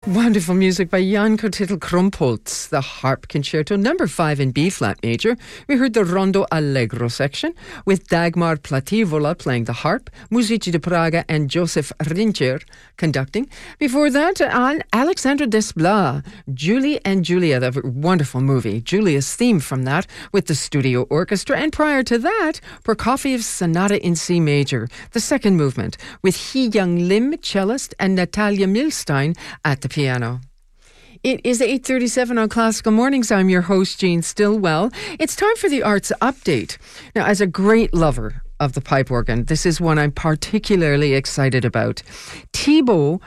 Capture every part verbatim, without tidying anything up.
Wonderful music by Jan Kotitel Krumpholz, the Harp Concerto number five in B-flat major. We heard the Rondo Allegro section with Dagmar Plativola playing the harp, Musici de Praga and Joseph Rincher conducting. Before that, on Alexandre Desplat, Julie and Julia, the wonderful movie, Julia's theme from that with the studio orchestra. And prior to that, Prokofiev's Sonata in C major, the second movement, with Hee-Young Lim, cellist, and Natalia Milstein at the piano. It is eight thirty-seven on Classical Mornings. I'm your host, Jean Stillwell. It's time for the Arts Update. Now, as a great lover of the pipe organ, this is one I'm particularly excited about. Thibaut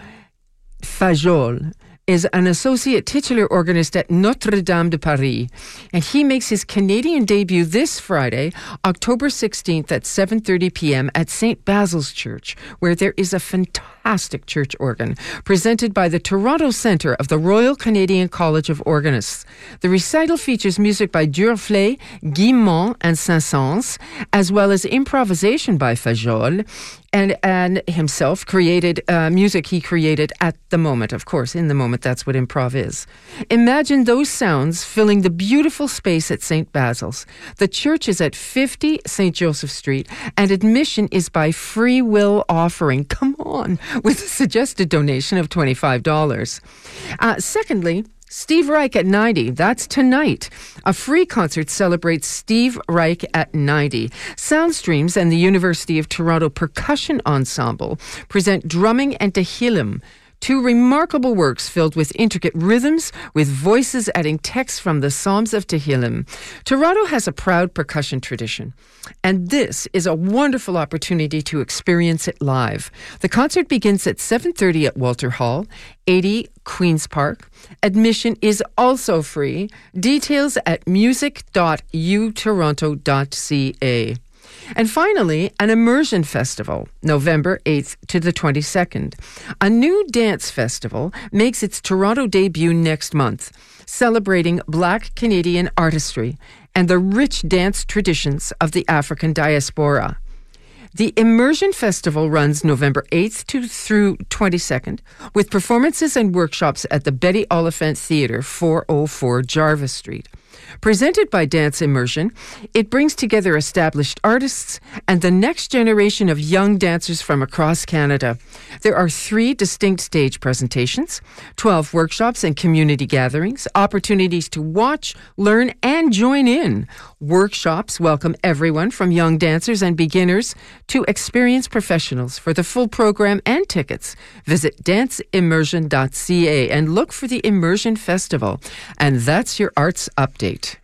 Fajol is an associate titular organist at Notre-Dame de Paris, and he makes his Canadian debut this Friday, October sixteenth at seven thirty p.m. at Saint Basil's Church, where there is a fantastic church organ presented by the Toronto Centre of the Royal Canadian College of Organists. The recital features music by Durflé, Guilmont, and Saint-Saëns, as well as improvisation by Fajol, and, and himself created uh, music he created at the moment. Of course, in the moment, that's what improv is. Imagine those sounds filling the beautiful space at Saint Basil's. The church is at fifty Saint Joseph Street, and admission is by free will offering. Come on, with a suggested donation of twenty-five dollars. Uh, secondly, Steve Reich at ninety. That's tonight. A free concert celebrates Steve Reich at ninety. Soundstreams and the University of Toronto Percussion Ensemble present Drumming and Tehillim, two remarkable works filled with intricate rhythms, with voices adding text from the Psalms of Tehillim. Toronto has a proud percussion tradition, and this is a wonderful opportunity to experience it live. The concert begins at seven thirty at Walter Hall, eighty Queen's Park. Admission is also free. Details at music dot u toronto dot c a. And finally, an immersion festival, November eighth to the twenty-second. A new dance festival makes its Toronto debut next month, celebrating Black Canadian artistry and the rich dance traditions of the African diaspora. The Immersion Festival runs November eighth to through twenty-second, with performances and workshops at the Betty Oliphant Theatre, four oh four Jarvis Street. Presented by Dance Immersion, it brings together established artists and the next generation of young dancers from across Canada. There are three distinct stage presentations, twelve workshops and community gatherings, opportunities to watch, learn, and join in. Workshops welcome everyone from young dancers and beginners to experienced professionals. For the full program and tickets, visit dance immersion dot c a and look for the Immersion Festival. And that's your Arts Update.